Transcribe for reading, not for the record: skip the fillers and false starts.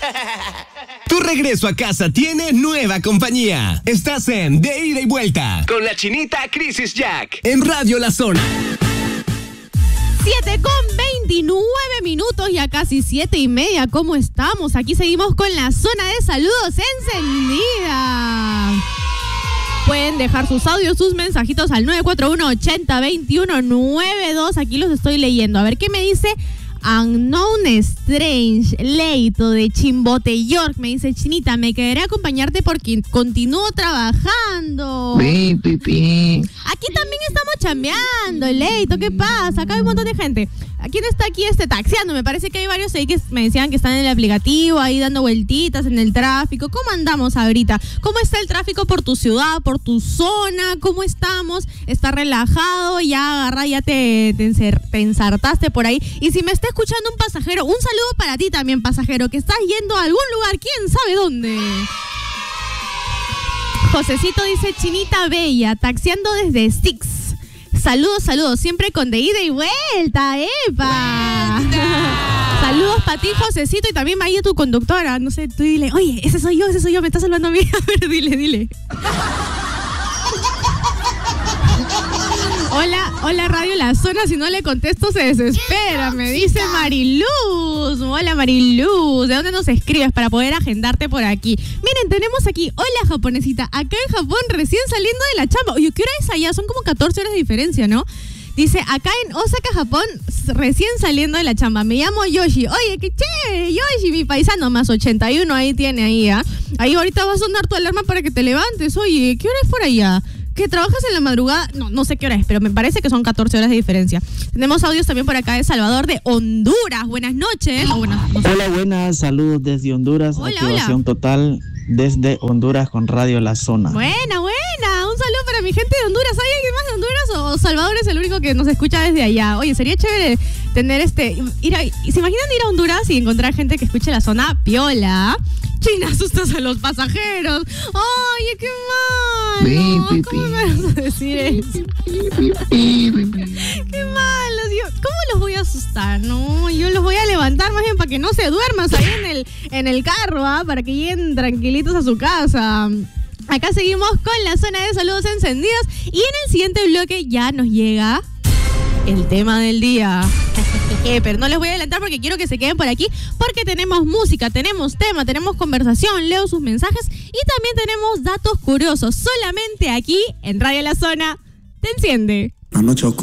Tu regreso a casa tiene nueva compañía. Estás en De Ida y Vuelta con la chinita Crisis Jack en Radio La Zona. 7:29, ya casi 7:30. ¿Cómo estamos? Aquí seguimos con la zona de saludos encendida. Pueden dejar sus audios, sus mensajitos al 941-802192. Aquí los estoy leyendo. A ver, ¿qué me dice? Unknown Strange, Leito de Chimbote, York, me dice: Chinita, me quedaré a acompañarte porque continúo trabajando. Aquí también estamos chambeando, Leito, ¿qué pasa? Acá hay un montón de gente. ¿Quién está aquí taxiando? Me parece que hay varios ahí que me decían que están en el aplicativo, ahí dando vueltitas en el tráfico. ¿Cómo andamos ahorita? ¿Cómo está el tráfico por tu ciudad, por tu zona? ¿Cómo estamos? ¿Está relajado? Ya te ensartaste por ahí. Y si me está escuchando un pasajero, un saludo para ti también, pasajero, que estás yendo a algún lugar, quién sabe dónde. Josecito dice: Chinita Bella, taxiando desde Six. Saludos, siempre con de ida y vuelta, ¡epa! Saludos para ti, Josecito, y también María, tu conductora. No sé, tú dile: oye, ese soy yo, me estás salvando a mí. A ver, dile. Hola, Radio La Zona, si no le contesto se desespera, me dice Mariluz. Hola, Mariluz, ¿de dónde nos escribes para poder agendarte por aquí? Miren, tenemos aquí: hola, japonesita, acá en Japón recién saliendo de la chamba. Oye, ¿qué hora es allá? Son como 14 horas de diferencia, ¿no? Dice: acá en Osaka, Japón, recién saliendo de la chamba. Me llamo Yoshi. Oye, qué chévere, Yoshi, mi paisano, más 81, ahí tiene ahí, ¿ah? Ahí ahorita va a sonar tu alarma para que te levantes. Oye, ¿qué hora es por allá? ¿Que trabajas en la madrugada? No sé qué hora es, pero me parece que son 14 horas de diferencia. Tenemos audios también por acá de Salvador, de Honduras. Buenas noches. Hola, buenas, saludos desde Honduras. Activación total desde Honduras con Radio La Zona. Buena. Un saludo para mi gente de Honduras. ¿Hay alguien más de Honduras o Salvador es el único que nos escucha desde allá? Oye, sería chévere tener ¿se imaginan ir a Honduras y encontrar gente que escuche la zona piola? China, asustas a los pasajeros. Oye, qué malo. ¿Cómo me vas a decir eso? Qué malo. ¿Cómo los voy a asustar? No, yo los voy a levantar más bien para que no se duerman ahí en el carro, para que lleguen tranquilitos a su casa. Acá seguimos con la zona de saludos encendidos y en el siguiente bloque ya nos llega el tema del día. Pero no les voy a adelantar porque quiero que se queden por aquí, porque tenemos música, tenemos tema, tenemos conversación, leo sus mensajes y también tenemos datos curiosos. Solamente aquí en Radio La Zona te enciende.